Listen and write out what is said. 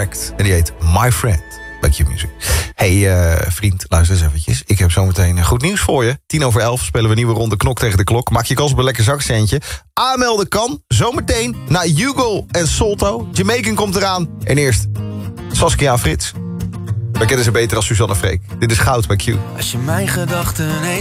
Resurrect. En die heet My Friend bij Q-Music. Hey vriend, luister eens eventjes. Ik heb zometeen goed nieuws voor je. 10:10 spelen we een nieuwe ronde Knok tegen de Klok. Maak je kans op een lekker zakcentje. Aanmelden kan zometeen naar Hugo en Solto. Jamaican komt eraan. En eerst Saskia Frits. We kennen ze beter als Suzanne Freek. Dit is Goud bij Q. Als je mijn gedachten eens